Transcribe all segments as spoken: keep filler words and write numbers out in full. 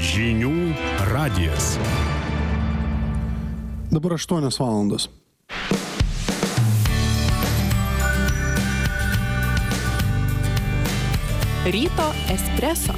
Žinių radijas. Dabar aštuonios valandos. Ryto espreso.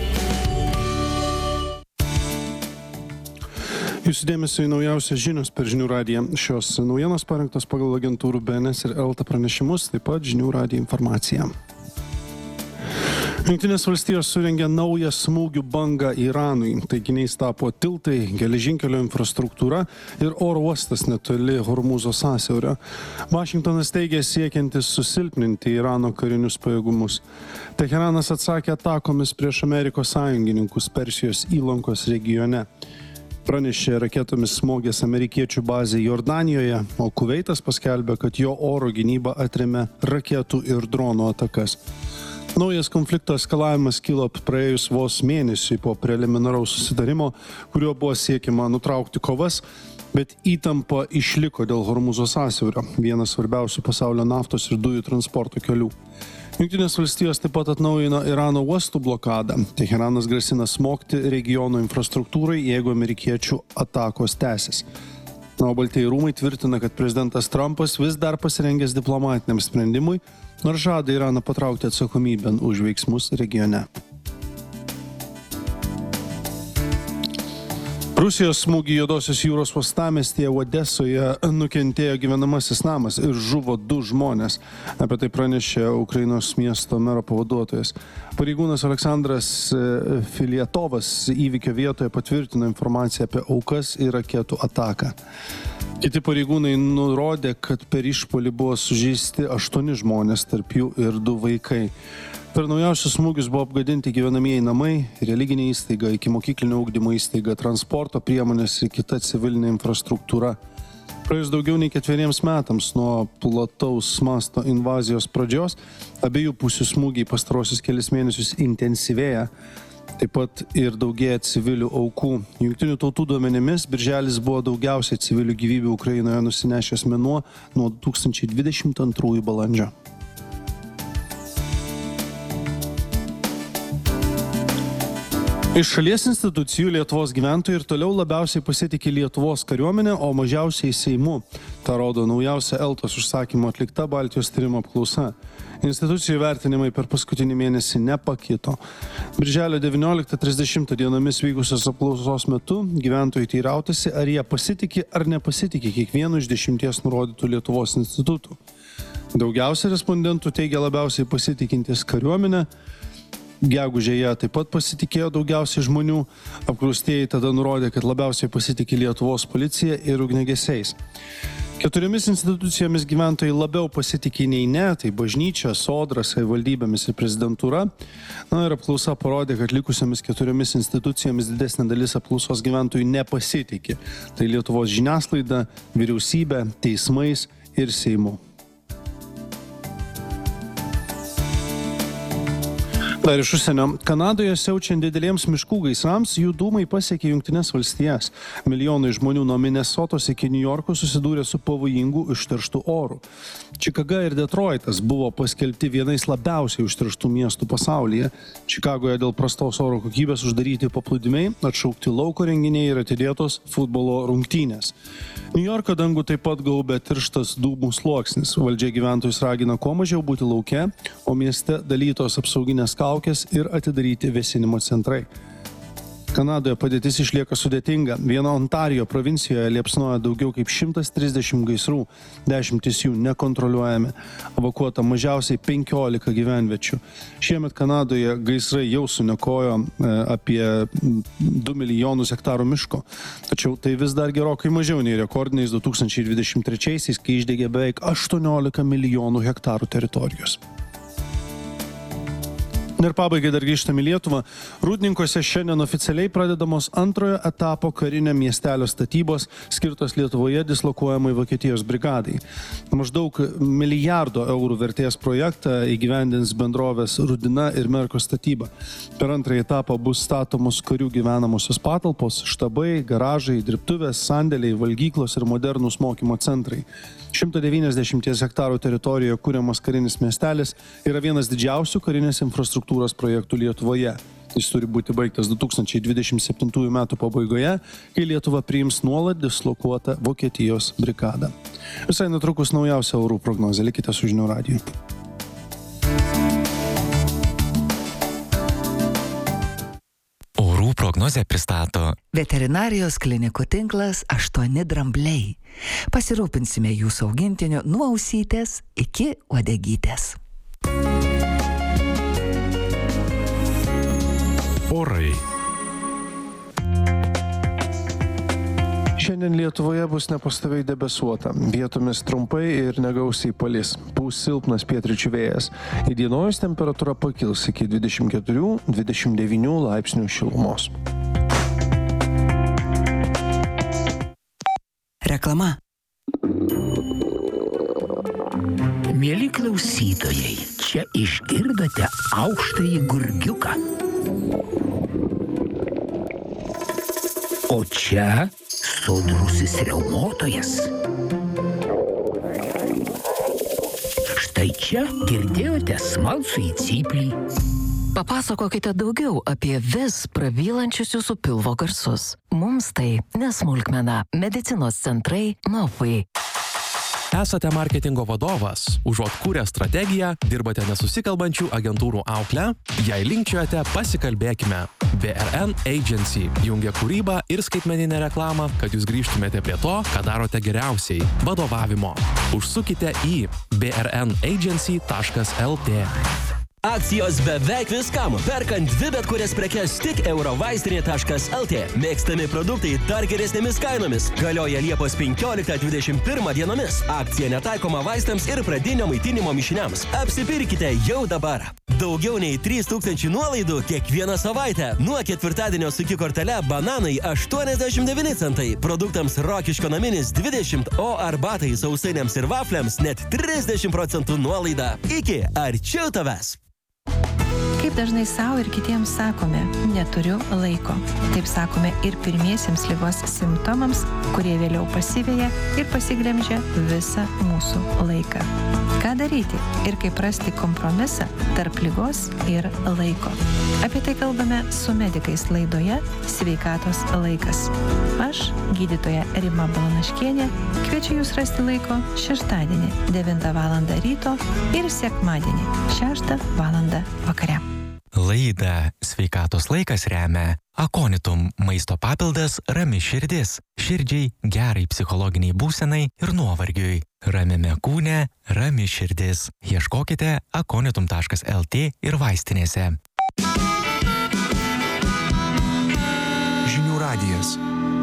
Jūsų dėmesio į naujausias žinios per Žinių radiją. Šios naujienos parengtos pagal agentūrų B N S ir Elta pranešimus, taip pat Žinių radijo informacija. Jungtinės valstijos surengė naują smūgių bangą Iranui. Taikiniais tapo tiltai, geležinkelio infrastruktūra ir oro uostas netoli Hormūzo sąsiaurio. Vašingtonas teigė siekiantis susilpninti Irano karinius pajėgumus. Teheranas atsakė atakomis prieš Amerikos sąjungininkus Persijos įlankos regione. Pranešė raketomis smogęs amerikiečių bazę Jordanijoje, o Kuveitas paskelbė, kad jo oro gynyba atrėmė raketų ir dronų atakas. Naujas konflikto eskalavimas kilo praėjus vos mėnesiui po preliminaraus susitarimo, kuriuo buvo siekiama nutraukti kovas, bet įtampa išliko dėl Hormūzo sąsiaurio, vienas svarbiausių pasaulio naftos ir dujų transporto kelių. Jungtinės valstijos taip pat atnaujino Irano uostų blokadą. Teheranas grasina smogti regiono infrastruktūrai, jeigu amerikiečių atakos tęsis. Na, o Baltieji rūmai tvirtina, kad prezidentas Trumpas vis dar pasirengęs diplomatiniam sprendimui, nors žada Iraną patraukti atsakomybėn už veiksmus regione. Rusijos smūgį Juodosios jūros uostamiestyje Odesoje nukentėjo gyvenamasis namas ir žuvo du žmonės. Apie tai pranešė Ukrainos miesto mero pavaduotojas. Pareigūnas Aleksandras Filietovas įvykio vietoje patvirtino informaciją apie aukas ir raketų ataką. Kiti pareigūnai nurodė, kad per išpuolį buvo sužeisti aštuoni žmonės, tarp jų ir du vaikai. Per naujausius smūgius buvo apgadinti gyvenamieji namai, religinė įstaiga, ikimokyklinio ugdymo įstaiga, transporto priemonės ir kita civilinė infrastruktūra. Praėjus daugiau nei ketveriems metams nuo plataus masto invazijos pradžios, abiejų pusių smūgiai pastarosius kelis mėnesius intensyvėja. Taip pat ir daugėja civilių aukų. Jungtinių tautų duomenimis birželis buvo daugiausiai civilių gyvybių Ukrainoje nusinešęs mėnuo nuo du tūkstančiai dvidešimt antrųjų balandžio. Iš šalies institucijų Lietuvos gyventojai ir toliau labiausiai pasitikė Lietuvos kariuomenę, o mažiausiai Seimu. Ta rodo naujausia Eltos užsakymo atlikta Baltijos tyrimo apklausa. Institucijų vertinimai per paskutinį mėnesį nepakito. Birželio devynioliktą trisdešimtą dienomis vykusios apklausos metu gyventojai teirautasi, ar jie pasitikė ar nepasitikė kiekvienu iš dešimties nurodytų Lietuvos institutų. Daugiausiai respondentų teigia labiausiai pasitikintis kariuomenę. Gegužėje taip pat pasitikėjo daugiausiai žmonių. Apklaustieji tada nurodė, kad labiausiai pasitikė Lietuvos policija ir ugniagesiais. Keturiomis institucijomis gyventojai labiau pasitikė nei ne, tai bažnyčia, sodra, savivaldybėmis ir prezidentūra. Na ir apklausa parodė, kad likusiomis keturiomis institucijomis didesnė dalis apklausos gyventojų nepasitikė. Tai Lietuvos žiniasklaida, vyriausybė, teismais ir Seimu. Dar iš užsienio. Kanadoje siaučiant dideliems miškų gaisrams, jų dūmai pasiekė Jungtines valstijas. Milijonai žmonių nuo Minesotos iki Niujorko susidūrė su pavojingu užterštu oru. Čikaga ir Detroitas buvo paskelbti vienais labiausiai užterštų miestų pasaulyje. Čikagoje dėl prastos oro kokybės uždaryti paplūdimiai, atšaukti lauko renginiai ir atidėtos futbolo rungtynės. Niujorko dangų taip pat gaubė tirštas dūmų sluoksnis. Valdžia gyventojus ragina kuo mažiau būti lauke, o mieste dalytos apsauginės kaukės ir atidaryti vėsinimo centrai. Kanadoje padėtis išlieka sudėtinga. Vieno Ontarijo provincijoje liepsnoja daugiau kaip šimtas trisdešimt gaisrų, dešimtis jų nekontroliuojami. Evakuota mažiausiai penkiolika gyvenviečių. Šiemet Kanadoje gaisrai jau suniokojo apie du milijonus hektarų miško. Tačiau tai vis dar gerokai mažiau nei rekordiniais du tūkstančiai dvidešimt trečiaisiais, kai išdegė beveik aštuoniolika milijonų hektarų teritorijos. Ir pabaigai dar grįžtame į Lietuvą. Rūdninkuose šiandien oficialiai pradedamos antrojo etapo karinio miestelio statybos, skirtos Lietuvoje dislokuojamai Vokietijos brigadai. Maždaug milijardo eurų vertės projektą įgyvendins bendrovės Rudina ir Merko statyba. Per antrąjį etapą bus statomos karių gyvenamosios patalpos, štabai, garažai, dirbtuvės, sandėliai, valgyklos ir modernūs mokymo centrai. šimto devyniasdešimt hektarų teritorijoje kuriamas karinis miestelis yra vienas didžiausių karinės infrastruktūros projektų Lietuvoje. Jis turi būti baigtas du tūkstančiai dvidešimt septintųjų metų pabaigoje, kai Lietuva priims nuolat dislokuotą Vokietijos brigadą. Visai netrukus naujausia orų prognozė. Likite su Žinių radiju. Orų prognozę pristato Veterinarijos klinikų tinklas aštuoni drambliai. Pasirūpinsime jūsų augintiniu nuo ausytės iki uodegytės. Orai. Šiandien Lietuvoje bus nepastoviai debesuota. Vietomis trumpai ir negausiai palis. Pūs silpnas pietryčių vėjas. Įdienojus temperatūra pakils iki dvidešimt keturių dvidešimt devynių laipsnių šilumos. Reklama. Mieli klausytojai, čia išgirdote aukštąjį gurgiuką. O čia sodrusis riaumotojas. Štai čia girdėjote smalsųjį cyplį. Papasakokite daugiau apie vis prabylančius jūsų pilvo garsus. Mums tai nesmulkmena. Medicinos centrai Nofai. Esate marketingo vadovas, užuot kūrę strategiją, dirbate nesusikalbančių agentūrų auklę, jei linkčiojate, pasikalbėkime. B R N Agency jungia kūrybą ir skaitmeninę reklamą, kad jūs grįžtumėte prie to, ką darote geriausiai – vadovavimo. Užsukite į b r n agency taškas l t. Akcijos beveik viskam. Perkant dvi bet kurias prekes tik eurovaistinė taškas l t. Mėgstami produktai dar geresnėmis kainomis. Galioja Liepos penkioliktą dvidešimt pirmą dienomis. Akcija netaikoma vaistams ir pradinio maitinimo mišiniams. Apsipirkite jau dabar. Daugiau nei trys tūkstančiai nuolaidų kiekvieną savaitę. Nuo ketvirtadienio su kortele bananai aštuoniasdešimt devyni centai. Produktams Rokiškio naminis dvidešimt, o arbatai, sausainiams ir vafliams net trisdešimt procentų nuolaida. Iki arčiau tavęs. Kaip dažnai savo ir kitiems sakome, neturiu laiko. Taip sakome ir pirmiesiems ligos simptomams, kurie vėliau pasiveja ir pasiglemžia visą mūsų laiką. Ką daryti ir kaip rasti kompromisą tarp ligos ir laiko? Apie tai kalbame su medikais laidoje Sveikatos laikas. Aš, gydytoja Rima Balanaškienė, kviečiu jūs rasti laiko šeštadienį devintą valandą ryto ir sekmadienį šeštą valandą vakare. Laidą Sveikatos laikas remia Akonitum maisto papildas Rami širdis. Širdžiai, gerai psichologiniai būsenai ir nuovargiui. Ramiame kūne, rami širdis. Ieškokite akonitum taškas l t ir vaistinėse. Žinių radijas.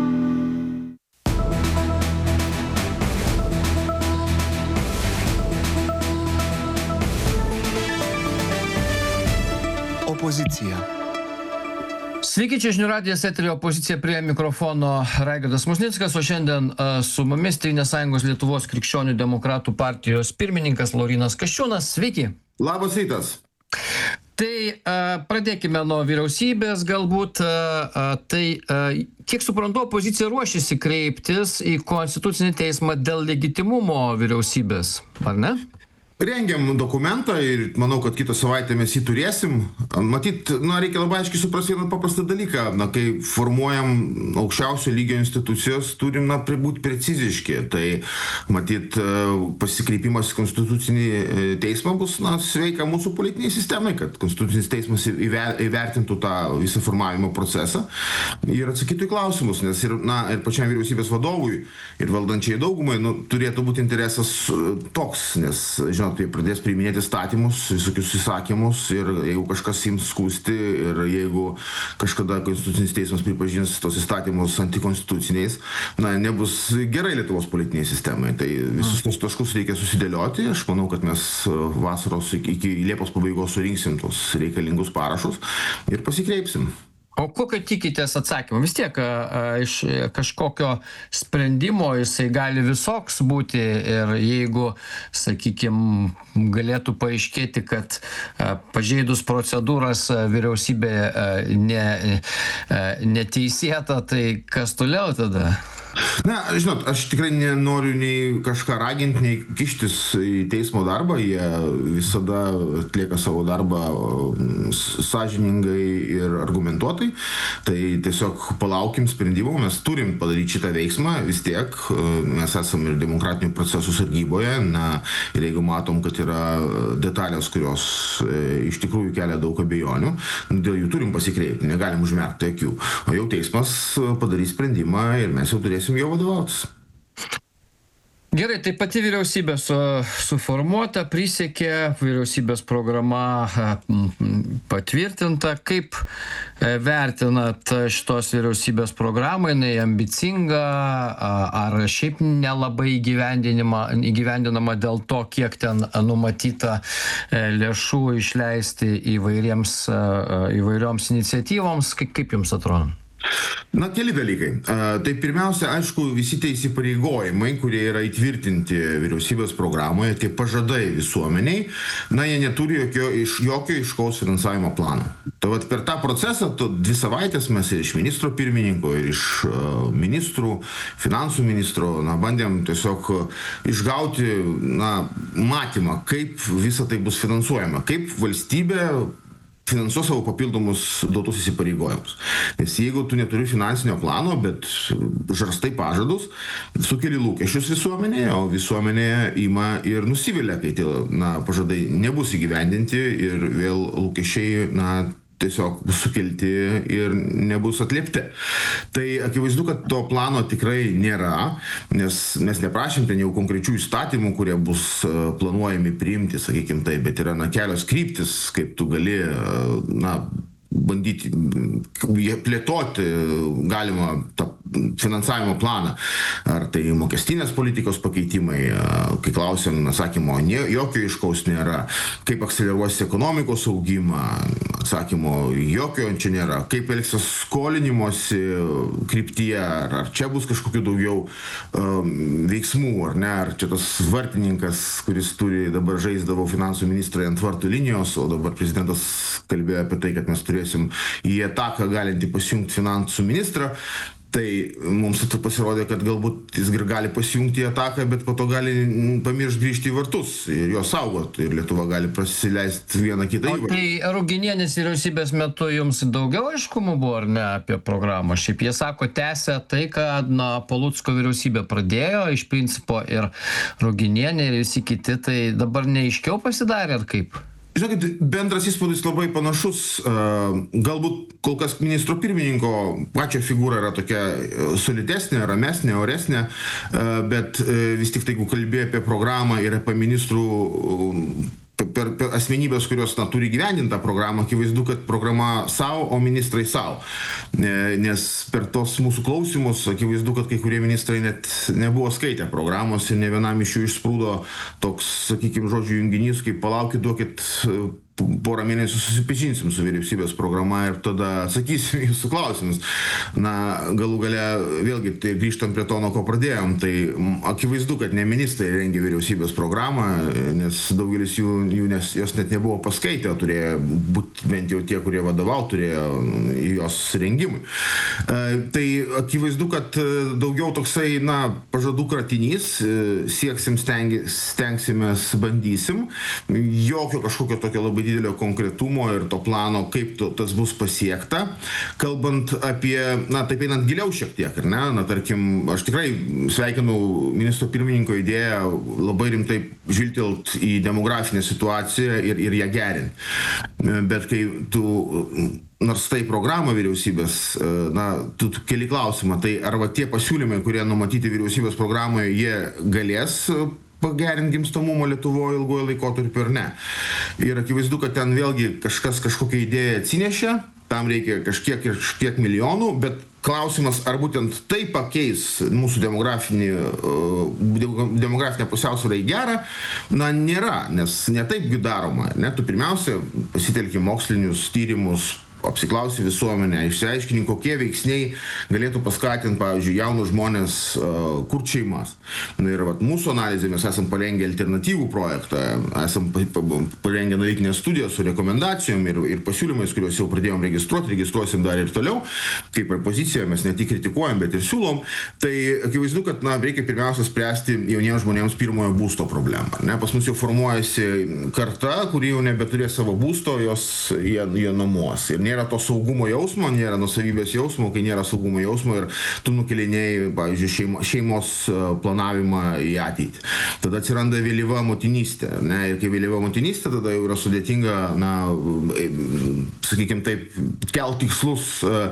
Opozicija. Sveiki, čia Žinių radijas, eterio opozicija, prie mikrofono Raigardas Musnickas, o šiandien uh, su mumis Tėvynės sąjungos Lietuvos krikščionių demokratų partijos pirmininkas Laurynas Kasčiūnas. Sveiki. Labas rytas. Tai uh, pradėkime nuo vyriausybės, galbūt. Uh, tai, uh, kiek suprantu, opozicija ruošiasi kreiptis į Konstitucinį teismą dėl legitimumo vyriausybės, ar ne? Rengiam dokumentą ir manau, kad kitą savaitę mes jį turėsim. Matyt, na, reikia labai aiškiai suprasti vieną paprastą dalyką. Na, kai formuojam aukščiausio lygio institucijos, turim, na, būti preciziški. Tai, matyt, pasikreipimas į Konstitucinį teismą bus, na, sveika mūsų politiniai sistemai, kad Konstitucinis teismas įvertintų tą visą formavimo procesą ir atsakytų į klausimus, nes ir, na, ir pačiam vyriausybės vadovui ir valdančiai daugumai, nu, turėtų būti interesas toks, nes, žinot, tai pradės priiminėti statymus, visokius įsakymus ir jeigu kažkas ims skųsti ir jeigu kažkada Konstitucinis teismas pripažins tos įstatymus antikonstituciniais, na, nebus gerai Lietuvos politiniai sistemai. Tai visus tos taškus reikia susidėlioti. Aš manau, kad mes vasaros iki Liepos pabaigos surinksim tos reikalingus parašus ir pasikreipsim. O kokio tikitės atsakymą? Vis tiek a, a, iš kažkokio sprendimo jisai gali visoks būti ir jeigu, sakykime, galėtų paaiškėti, kad a, pažeidus procedūras a, vyriausybė a, ne, a, neteisėta, tai kas toliau tada? Na, žinot, aš tikrai nenoriu nei kažką raginti, nei kištis į teismo darbą. Jie visada atlieka savo darbą sąžiningai ir argumentuotai. Tai tiesiog palaukim sprendimo, mes turim padaryti šitą veiksmą vis tiek. Mes esame ir demokratinių procesų sargyboje. Na, ir jeigu matom, kad yra detalės, kurios iš tikrųjų kelia daug abejonių, dėl jų turim pasikreipti, negalim užmerkti akių. O jau teismas padarys sprendimą ir mes jau turėsim jo vadovautis. Gerai, tai pati vyriausybė su, suformuota, prisiekė, vyriausybės programa patvirtinta. Kaip vertinat šitos vyriausybės programą, jinai ambicinga, ar šiaip nelabai įgyvendinama dėl to, kiek ten numatyta lėšų išleisti įvairiems, įvairioms iniciatyvoms, kaip, kaip jums atrodo? Na, keli dalykai. Tai pirmiausia, aišku, visi tie įsipareigojimai, kurie yra įtvirtinti vyriausybės programoje, tie pažadai visuomeniai, na, jie neturi jokio, jokio aiškaus finansavimo plano. Tai vat per tą procesą, to dvi savaitės mes ir iš ministro pirmininko, ir iš ministrų, finansų ministro, na, bandėm tiesiog išgauti, na, matymą, kaip visa tai bus finansuojama, kaip valstybė finansuos savo papildomus duotus įsipareigojimus. Nes jeigu tu neturi finansinio plano, bet žarstai pažadus, sukeli lūkesčius visuomenėje, o visuomenė ima ir nusivilia, kai tie, na, pažadai nebus įgyvendinti ir vėl lūkesčiai, na, tiesiog bus sukelti ir nebus atliepti. Tai akivaizdu, kad to plano tikrai nėra, nes mes neprašėm ten jau konkrečių įstatymų, kurie bus planuojami priimti, sakykim tai, bet yra, na, kelios kryptis, kaip tu gali, na, bandyti plėtoti galima tą finansavimo planą. Ar tai mokestinės politikos pakeitimai, kai klausėm, atsakymo jokio aiškaus nėra. Kaip akceleruosi ekonomikos augimą, atsakymo jokio čia nėra. Kaip elgsis skolinimosi kryptyje, ar, ar čia bus kažkokių daugiau um, veiksmų, ar ne, ar čia tas vartininkas, kuris turi dabar žaisdavo finansų ministrai ant vartų linijos, o dabar prezidentas kalbėjo apie tai, kad mes turėsim į ataką galinti pasijungti finansų ministrą. Tai mums pasirodė, kad galbūt jis gali pasijungti į ataką, bet po to gali pamiršti grįžti į vartus ir juos saugoti. Ir Lietuva gali prasileisti vieną kitą įvartį. O tai Ruginienės vyriausybės metu jums daugiau aiškumų buvo, ar ne, apie programą? Šiaip jie sako, tęsia tai, kad na, Palucko vyriausybė pradėjo, iš principo ir Ruginienė ir visi kiti, tai dabar neaiškiau pasidarė, ar kaip? Žinokit, bendras įspūdis labai panašus. Galbūt kol kas ministro pirmininko pačio figūra yra tokia solidesnė, ramesnė, oresnė, bet vis tik tai, jeigu kalbėjo apie programą ir apie ministrų per, per asmenybės, kurios na, turi gyvendintą programą, akivaizdu, kad programa savo, o ministrai savo. Nes per tos mūsų klausimus, akivaizdu, kad kai kurie ministrai net nebuvo skaitę programos ir ne vienam iš jų išsprūdo toks, sakykime, žodžių junginys, kaip palaukit, duokit porą mėnesių susipažinsim su vyriausybės programa ir tada atsakysim jūsų klausimus. Na, galų gale, vėlgi, tai grįžtant prie to, nuo ko pradėjom, tai akivaizdu, kad ne ministrai rengė vyriausybės programą, nes daugelis jų, jų nes, jos net nebuvo paskaitę, o turėjo būti bent jau tie, kurie vadovau, turėjo jos rengimui. E, tai akivaizdu, kad daugiau toksai, na, pažadų kratinys, sieksim, stengi, stengsimės, bandysim, jokio kažkokio tokio labai didelio konkretumo ir to plano, kaip to, tas bus pasiekta. Kalbant apie, na, taip einant giliau šiek tiek, ar ne? Na, tarkim, aš tikrai sveikinu ministro pirmininko idėją labai rimtai žvilgtelt į demografinę situaciją ir, ir ją gerinti. Bet kai tu nors tai programą vyriausybės, na, tu keli klausimą, tai ar va tie pasiūlymai, kurie numatyti vyriausybės programoje, jie galės pagerinti gimstamumą Lietuvoje ilgojo laikotarpio ir ne. Ir akivaizdu, kad ten vėlgi kažkas kažkokią idėją atsinešė, tam reikia kažkiek ir kažkiek milijonų, bet klausimas, ar būtent tai pakeis mūsų demografinį, demografinę pusiausvyrą į gerą, na, nėra, nes ne taipgi daroma. Ne? Tu pirmiausia pasitelki mokslinius tyrimus, apsiklausi visuomenę, išsiaiškini, kokie veiksniai galėtų paskatinti, pavyzdžiui, jaunus žmonės uh, kurti šeimas. Na ir vat, mūsų analizė, mes esam parengę alternatyvų projektą, esam parengę analitinę studiją su rekomendacijom ir, ir pasiūlymais, kuriuos jau pradėjom registruoti, registruosim dar ir toliau, kaip ir pozicija, mes ne tik kritikuojam, bet ir siūlom. Tai akivaizdu, kad na, reikia pirmiausia spręsti jauniems žmonėms pirmojo būsto problemą. Ne? Pas mus jau formuojasi karta, kuri jau nebeturės savo būsto, jos jie, jie namuos. Ir nėra to saugumo jausmo, nėra nusavybės jausmo, kai nėra saugumo jausmo ir tu nukelinėjai, pavyzdžiui, šeimo, šeimos planavimą į ateitį. Tada atsiranda vėlyva motinystė. Ne? Ir kai vėlyva motinystė, tada jau yra sudėtinga, na, sakykime taip, kelt tikslus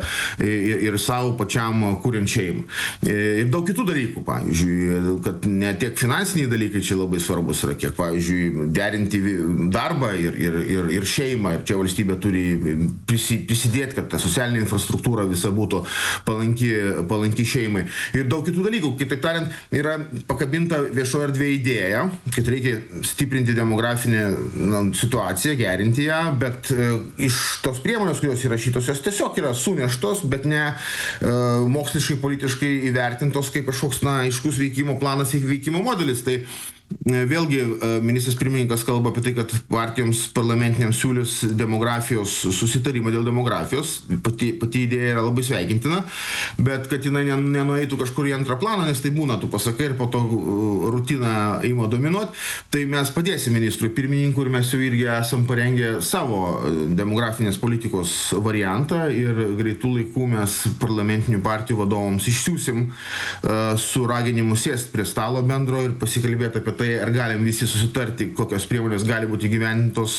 ir, ir savo pačiam kuriant šeimą. Ir daug kitų dalykų, pavyzdžiui, kad ne tiek finansiniai dalykai čia labai svarbus yra, kiek, pavyzdžiui, derinti darbą ir, ir, ir, ir šeimą. Ir čia valstybė turi prisidėti, kad ta socialinė infrastruktūra visa būtų palanki, palanki šeimai. Ir daug kitų dalykų. Kitaip tariant, yra pakabinta viešoje erdvėje idėja, kad reikia stiprinti demografinę na, situaciją, gerinti ją, bet e, iš tos priemonės, kurios įrašytos, jos tiesiog yra suneštos, bet ne e, moksliškai, politiškai įvertintos kaip kažkoks na, aiškus veikimo planas ir veikimo modelis. Tai vėlgi ministras pirmininkas kalba apie tai, kad partijoms parlamentiniams siūlys demografijos susitarimą dėl demografijos. Pati, pati idėja yra labai sveikintina, bet kad jinai nenueitų kažkur į antrą planą, nes tai būna, tu pasakai ir po to rutina ima dominuoti. Tai mes padėsim ministrui pirmininkui ir mes jau irgi esam parengę savo demografinės politikos variantą ir greitų laikų mes parlamentinių partijų vadovams išsiųsim uh, su raginimu sėsti prie stalo bendro ir pasikalbėti apie tai, ar galim visi susitarti, kokios priemonės gali būti įgyvendintos.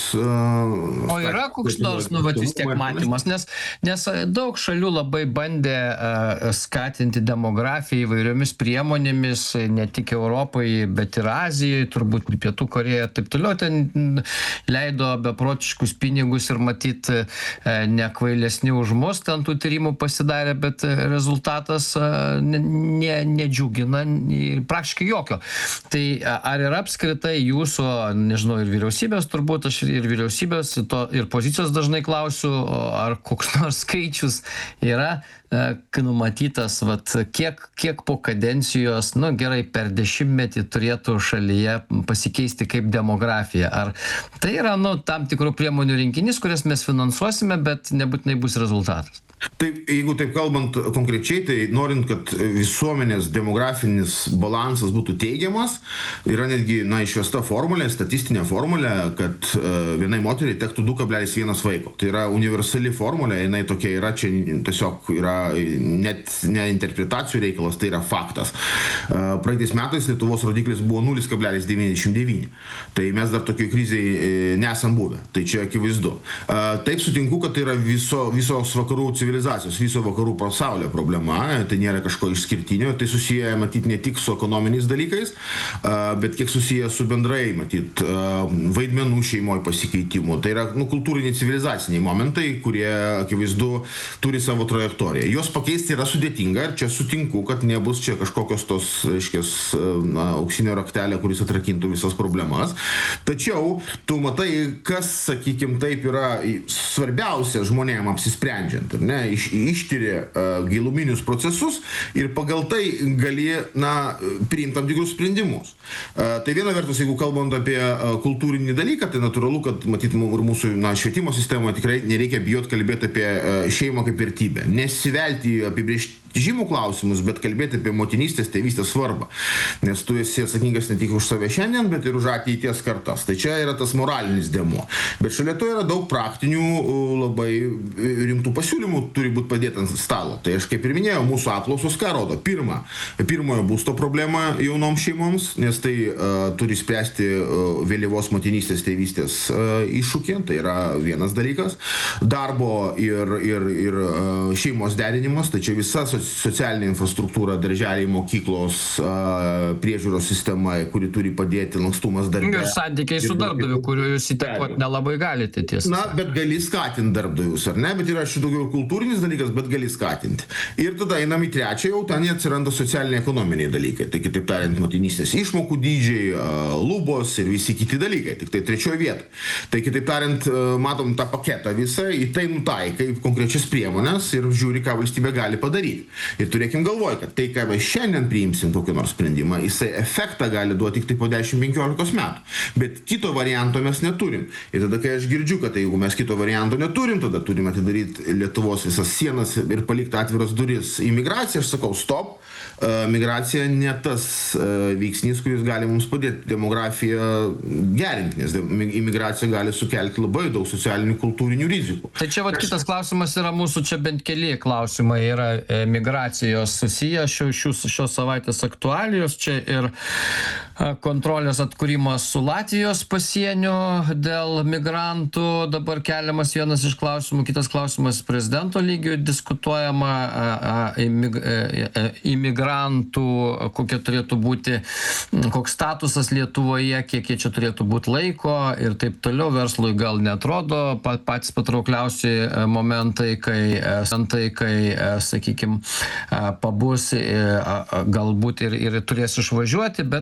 Uh, o yra koks nors, nu, vat, vis tiek matymas, nes, nes daug šalių labai bandė uh, skatinti demografiją įvairiomis priemonėmis, ne tik Europoje, bet ir Azijoje, turbūt Pietų Korėja ir taip toliau, ten leido beprotiškus pinigus ir matyt uh, nekvailesni už mus, ten tų tyrimų pasidarė, bet rezultatas uh, ne, nedžiugina praktiškai jokio. Tai uh, ar yra apskritai jūsų, nežinau, ir vyriausybės turbūt, aš ir vyriausybės, to, ir pozicijos dažnai klausiu, ar koks nors skaičius yra numatytas, vat, kiek, kiek po kadencijos, nu gerai, per dešimtmetį turėtų šalyje pasikeisti kaip demografija. Ar tai yra, nu, tam tikrų priemonių rinkinys, kurias mes finansuosime, bet nebūtinai bus rezultatas? Taip, jeigu taip kalbant konkrečiai, tai norint, kad visuomenės demografinis balansas būtų teigiamas, yra netgi, na, išvesta formulė, statistinė formulė, kad uh, vienai moteriai tektų du kablelis vienas vaiko. Tai yra universali formulė, jinai tokia yra, čia tiesiog yra net ne interpretacijų reikalas, tai yra faktas. Uh, praeitais metais Lietuvos rodiklis buvo nulis kablelis devyniasdešimt devyni. Tai mes dar tokioj krizėj e, nesam buvę. Tai čia akivaizdu. Uh, taip sutinku, kad tai yra viso, visos vakarų civilizacijos, viso vakarų pasaulio problema. Tai nėra kažko išskirtinio. Tai susiję, matyt, ne tik su ekonominiais dalykais, uh, bet kiek susiję su bendrai, matyt, uh, vaidmenų šeimoje pasikeitimu. Tai yra nu, kultūriniai civilizaciniai momentai, kurie, akivaizdu, turi savo trajektoriją. Juos pakeisti yra sudėtinga ir čia sutinku, kad nebus čia kažkokios tos, reiškės, na, auksinio raktelė, kuris atrakintų visas problemas. Tačiau tu matai, kas, sakykim, taip yra svarbiausia žmonėm apsisprendžiant, ne, iš, ištyrė uh, giluminius procesus ir pagal tai gali, na, priimti tam tikrus sprendimus. Uh, tai viena vertus, jeigu kalbant apie uh, kultūrinį dalyką, tai natūralu, kad matyt, ir mūsų na, švietimo sistemoje tikrai nereikia bijot kalbėti apie uh, šeimą kaip vertybę. Nesivelti apibrėžimų klausimus, bet kalbėti apie motinystės, tėvystės svarbą. Nes tu esi atsakingas ne tik už save šiandien, bet ir už ateities kartas. Tai čia yra tas moralinis dėmuo. Bet šalia to yra daug praktinių, labai rimtų pasiūlymų turi būti padėti ant stalo. Tai aš kaip ir minėjau, mūsų apklausos ką rodo? Pirma, pirmojo būsto problema jaunoms šeimoms, nes tai uh, turi spręsti uh, vėlyvos motinystės, tėvystės uh, iššūkį. Tai yra vienas dalykas. Darbo ir, ir, ir uh, šeimos derinimas, tai čia visa socialinė socialinė infrastruktūra, darželiai, mokyklos, priežiūros sistema, kuri turi padėti, lankstumas darbe. Ir santykiai su darbdaviu, kuriuo jūs įtakoti nelabai galite tiesa. Na, bet gali skatinti darbdavius, ar ne? Bet yra šiek daugiau kultūrinis dalykas, bet gali skatinti. Ir tada einam į trečią, jau ten atsiranda socialiniai ekonominiai dalykai. Tai kitaip tariant, motinystės išmokų dydžiai, lubos ir visi kiti dalykai. Tik tai trečioje vietoje. Tai kitaip tariant, matom tą paketą visą, į tai nutaikai konkrečias priemonės ir žiūri, ką valstybė gali padaryti. Ir turėkim galvoj, kad tai, ką mes šiandien priimsim kokį nors sprendimą, jisai efektą gali duoti tik tai po dešimt penkiolika metų. Bet kito varianto mes neturim. Ir tada, kai aš girdžiu, kad tai, jeigu mes kito varianto neturim, tada turime atidaryti Lietuvos visas sienas ir palikti atviras duris į migraciją, aš sakau, stop. Migracija ne tas veiksnys, kuris gali mums padėti demografiją gerinti, nes imigracija gali sukelti labai daug socialinių, kultūrinių rizikų. Tai čia vat kitas klausimas yra mūsų, čia bent keli klausimai yra migracijos susiję, šios, šios savaitės aktualijos, čia ir kontrolės atkūrimas su Latvijos pasieniu dėl migrantų, dabar keliamas vienas iš klausimų, kitas klausimas prezidento lygių diskutuojama imigrantų, kokia turėtų būti, koks statusas Lietuvoje, kiek jie čia turėtų būti laiko ir taip toliau. Verslui gal netrodo patys patraukliausi momentai, kai, santai, kai sakykime, pabus galbūt ir, ir turės išvažiuoti, bet